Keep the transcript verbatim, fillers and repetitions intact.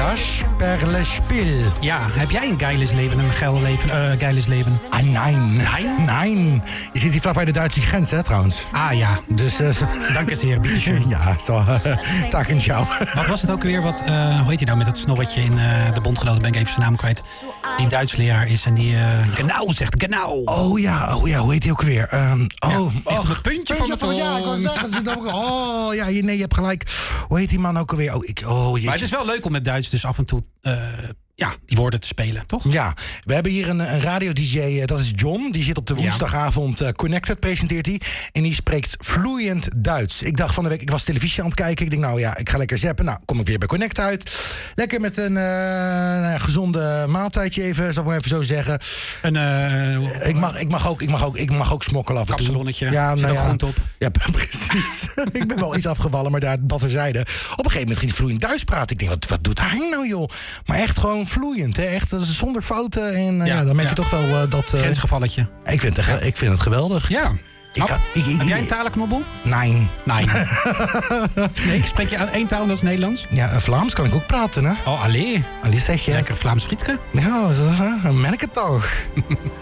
Gulasch per le Spiel. Ja, heb jij een geiles leven, een geil leven, uh, geiles leven? Ah, nein. Nein? Nein. Je zit hier vlak bij de Duitse grens, hè, trouwens. Ah ja, Dus, uh, dank eens heer, bitteschön. ja, zo, uh, tak en ciao. Wat was het ook weer, wat, uh, hoe heet hij nou, met dat snorretje in uh, de bondgenoten, ben ik even zijn naam kwijt. Die Duits leraar is en die, uh, genau zegt, genau. Oh ja, oh ja, hoe heet hij ook weer? Um, oh, ja, oh, op het puntje van de tong. Ja, ik wou zeggen, zit ook, oh ja, nee, je hebt gelijk. Hoe heet die man ook alweer? Oh, ik, oh, jeetje. Maar het is wel leuk om met Duits dus af en toe uh, ja, die woorden te spelen, toch? Ja, we hebben hier een, een radio-d j, dat is John. Die zit op de woensdagavond, uh, Connected presenteert hij. En die spreekt vloeiend Duits. Ik dacht van de week, ik was televisie aan het kijken. Ik denk, nou ja, ik ga lekker zappen. Nou, kom ik weer bij Connect uit. Lekker met een uh, gezonde maaltijdje even, zal ik maar even zo zeggen. Een, uh, ik, mag, ik, mag ook, ik, mag ook, ik mag ook smokkelen af en toe. Kapsalonnetje, ja, zit nou ook ja, groente op. Ja, precies. Ik ben wel iets afgevallen, maar daar, dat terzijde. Op een gegeven moment ging hij vloeiend Duits praten. Ik denk, wat, wat doet hij nou, joh? Maar echt gewoon vloeiend, hè? Echt zonder fouten. En uh, ja, ja, dan merk je ja. toch wel uh, dat... Uh, grensgevalletje. Ik vind, het, ja. ik vind het geweldig. Ja. Ik, oh, ik, ik, heb jij een talenknobbel? Nee. Nee. Nee, spreek je één taal en dat is Nederlands? Ja, Vlaams kan ik ook praten, hè? Oh, allee. Allee zeg je. Lekker Vlaams frietje. Ja, dan merk ik het toch.